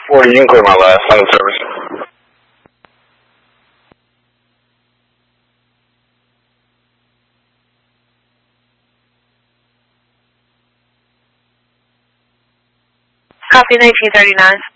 40, you can clear my last line of service. Copy 1939.